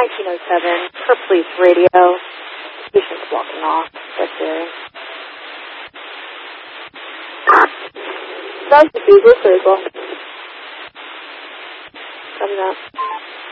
1907 for police radio. Patient's walking off. That's it. That's the Beagle Circle. Coming up.